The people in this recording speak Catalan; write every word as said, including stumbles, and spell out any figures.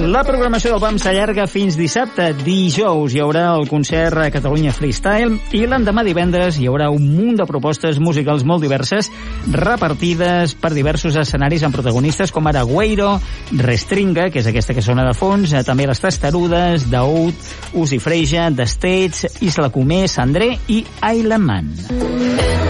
La programació del PAM s'allarga fins dissabte. Dijous hi haurà el concert a Catalunya Freestyle i l'endemà divendres hi haurà un munt de propostes musicals molt diverses repartides per diversos escenaris amb protagonistes com ara Gueiro, Restringa, que és aquesta que sona de fons, també les Testarudes, Daoud, Uzi Freja, The States, Isla Comé, Sandré i Island Man.